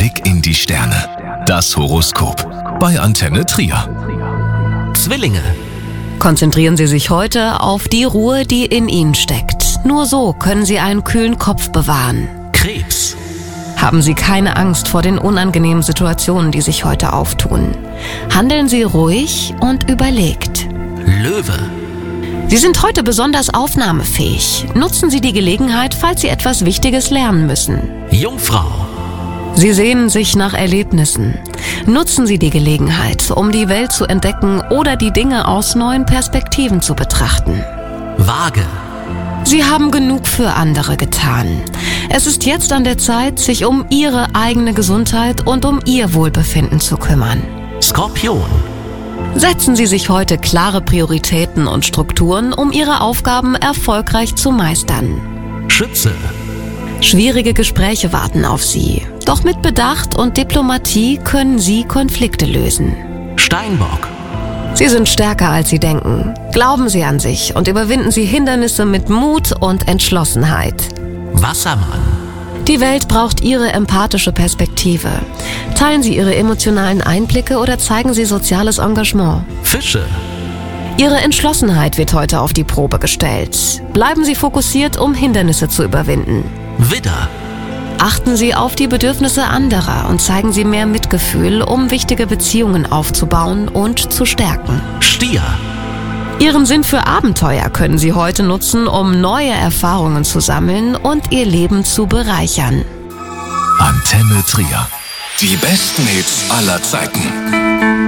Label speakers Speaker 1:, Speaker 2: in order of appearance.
Speaker 1: Blick in die Sterne. Das Horoskop bei Antenne Trier.
Speaker 2: Zwillinge.
Speaker 3: Konzentrieren Sie sich heute auf die Ruhe, die in Ihnen steckt. Nur so können Sie einen kühlen Kopf bewahren.
Speaker 2: Krebs.
Speaker 3: Haben Sie keine Angst vor den unangenehmen Situationen, die sich heute auftun. Handeln Sie ruhig und überlegt.
Speaker 2: Löwe.
Speaker 3: Sie sind heute besonders aufnahmefähig. Nutzen Sie die Gelegenheit, falls Sie etwas Wichtiges lernen müssen.
Speaker 2: Jungfrau.
Speaker 3: Sie sehnen sich nach Erlebnissen. Nutzen Sie die Gelegenheit, um die Welt zu entdecken oder die Dinge aus neuen Perspektiven zu betrachten.
Speaker 2: Waage.
Speaker 3: Sie haben genug für andere getan. Es ist jetzt an der Zeit, sich um Ihre eigene Gesundheit und um Ihr Wohlbefinden zu kümmern.
Speaker 2: Skorpion.
Speaker 3: Setzen Sie sich heute klare Prioritäten und Strukturen, um Ihre Aufgaben erfolgreich zu meistern.
Speaker 2: Schütze.
Speaker 3: Schwierige Gespräche warten auf Sie. Doch mit Bedacht und Diplomatie können Sie Konflikte lösen.
Speaker 2: Steinbock.
Speaker 3: Sie sind stärker, als Sie denken. Glauben Sie an sich und überwinden Sie Hindernisse mit Mut und Entschlossenheit.
Speaker 2: Wassermann.
Speaker 3: Die Welt braucht Ihre empathische Perspektive. Teilen Sie Ihre emotionalen Einblicke oder zeigen Sie soziales Engagement.
Speaker 2: Fische.
Speaker 3: Ihre Entschlossenheit wird heute auf die Probe gestellt. Bleiben Sie fokussiert, um Hindernisse zu überwinden.
Speaker 2: Widder.
Speaker 3: Achten Sie auf die Bedürfnisse anderer und zeigen Sie mehr Mitgefühl, um wichtige Beziehungen aufzubauen und zu stärken.
Speaker 2: Stier.
Speaker 3: Ihren Sinn für Abenteuer können Sie heute nutzen, um neue Erfahrungen zu sammeln und Ihr Leben zu bereichern.
Speaker 1: Antenne Trier. Die besten Hits aller Zeiten.